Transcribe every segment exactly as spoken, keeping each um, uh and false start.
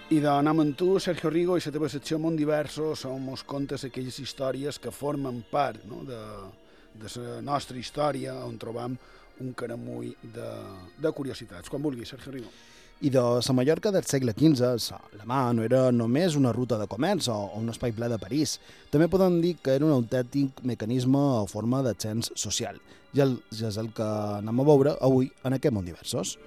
I d'anar amb tu, Sergio Rigo, i la teva secció Món Diversos, on mos contes aquelles històries que formen part, no?, de, de la nostra història, on trobam un caramull de, de curiositats. Quan vulguis, Sergio Rigo. I de la Mallorca del segle quinze, la mà no era només una ruta de comerç o un espai ple de París. També podem dir que era un autèntic mecanisme o forma d'ascens social. I és el que anem a veure avui en aquest Món Diversos.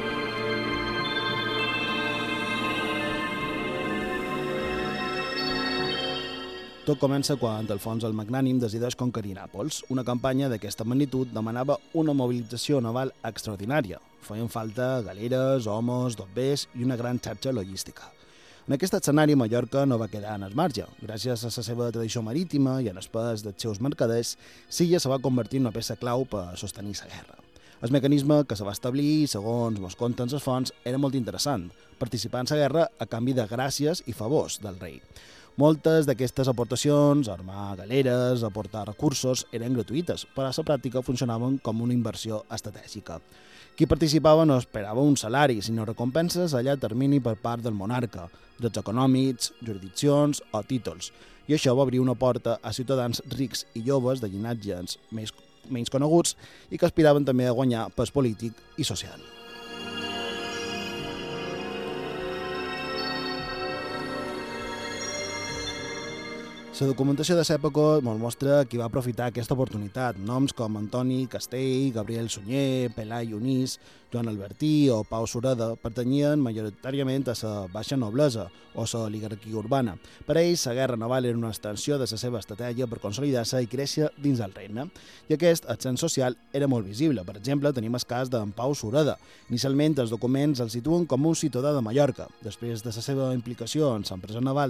Tot comença quan Alfons el Magnànim decideix conquerir Nàpols. Una campanya d'aquesta magnitud demanava una mobilització naval extraordinària. Feien falta galeres, homes, dobbers i una gran xarxa logística. En aquest escenari, Mallorca no va quedar en el marge. Gràcies a la seva tradició marítima i a les pes dels seus mercaders, Silla se va convertir en una peça clau per sostenir la guerra. El mecanisme que se va establir, segons mos conten les fonts, era molt interessant, participar en la guerra a canvi de gràcies i favors del rei. Moltes d'aquestes aportacions, armar galeres, aportar recursos, eren gratuïtes, però a la pràctica funcionaven com una inversió estratègica. Qui participava no esperava un salari, sinó recompenses a llarg termini per part del monarca, drets econòmics, jurisdiccions o títols, i això va obrir una porta a ciutadans rics i joves de llinatges més, menys coneguts i que aspiraven també a guanyar pes polític i social. La documentació de l'època ens mostra qui va aprofitar aquesta oportunitat. Noms com Antoni Castell, Gabriel Sunyer, Pelai Unís, Joan Albertí o Pau Sureda pertanyien majoritàriament a la baixa noblesa o a l'oligarquia urbana. Per ells, la guerra naval era una extensió de la seva estratègia per consolidar-se i créixer dins del regne. I aquest ascens social era molt visible. Per exemple, tenim el cas d'en Pau Sureda. Inicialment, els documents el situen com un ciutadà de Mallorca. Després de la seva implicació en l'empresa naval